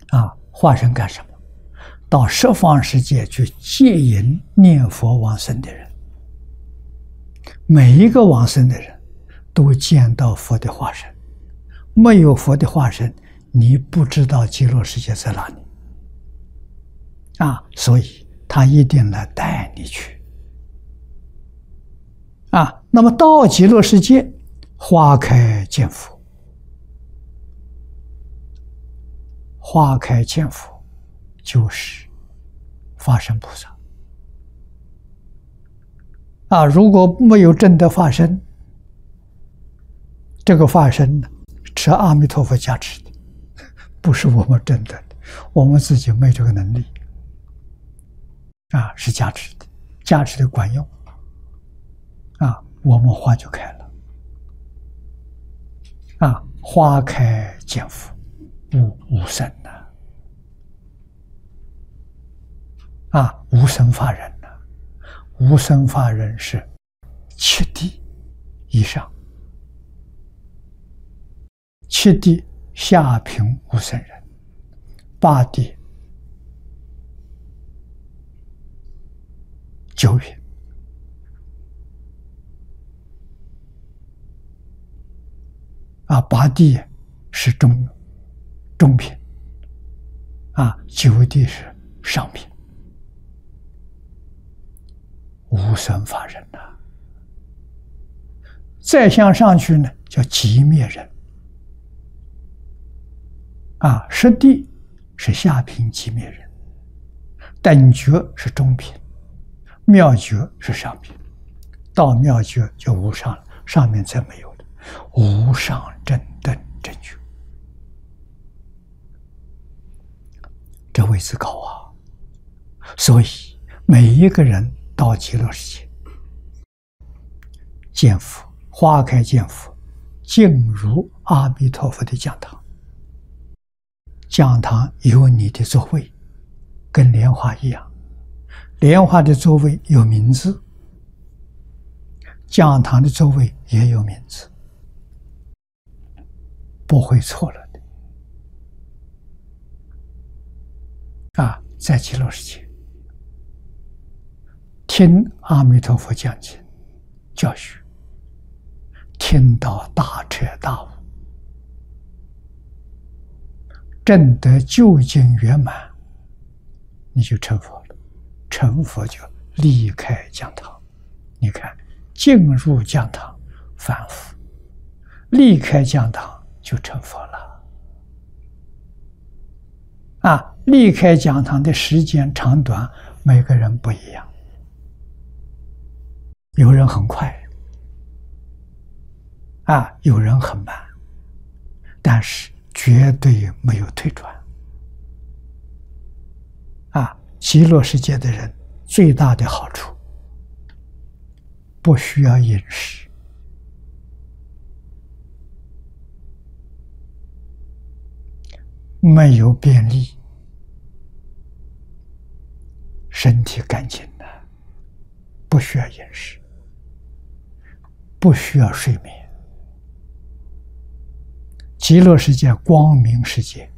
化身干什么？到十方世界去接引念佛往生的人，每一个往生的人都见到佛的化身，没有佛的化身，你不知道极乐世界在哪里所以他一定来带你去那么到极乐世界，花开见佛，花开见佛就是法身菩萨如果没有证得法身，这个法身呢是阿弥陀佛加持的，不是我们证得的，我们自己没这个能力是加持的，加持的管用我们花就开了花开见佛，无生无生法忍无生法忍是七地以上，七地下品无生忍，八地九品八地是中品九地是上品，无生法忍再向上去呢叫寂灭忍十地是下品寂灭忍，等觉是中品，妙觉是上品，到妙觉就无上了，上面才没有的无上正等正觉，这位置高所以每一个人到极乐世界见佛，花开见佛，进入阿弥陀佛的讲堂，讲堂有你的座位，跟莲花一样，莲花的座位有名字，讲堂的座位也有名字，不会错了的在极乐世界听阿弥陀佛讲经教学，听到大彻大悟，证得究竟圆满，你就成佛了。成佛就离开讲堂，你看进入讲堂反复，离开讲堂就成佛了离开讲堂的时间长短每个人不一样，有人很快有人很慢，但是绝对没有退转极乐世界的人最大的好处，不需要饮食，没有便利，身体干净的，不需要饮食，不需要睡眠。极乐世界光明世界，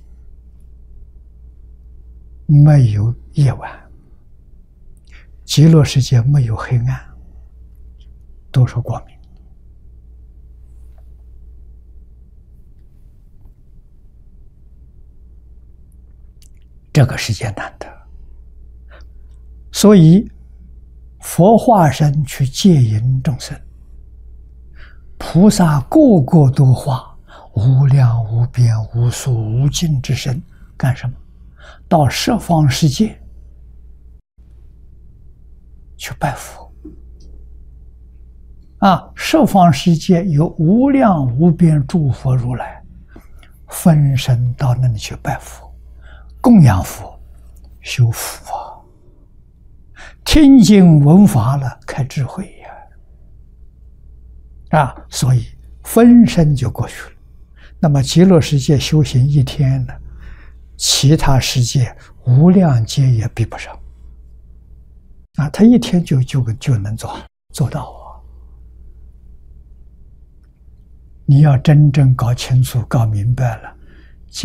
没有夜晚，极乐世界没有黑暗，都是光明。这个世界难得，所以佛化身去接引众生，菩萨个个都化无量无边无数无尽之身，干什么？到十方世界去拜佛十方世界有无量无边诸佛如来，分身到那里去拜佛，供养佛，修福听经闻法了，开智慧所以分身就过去了。那么极乐世界修行一天呢，其他世界无量劫也比不上他一天就能做到你要真正搞清楚搞明白了，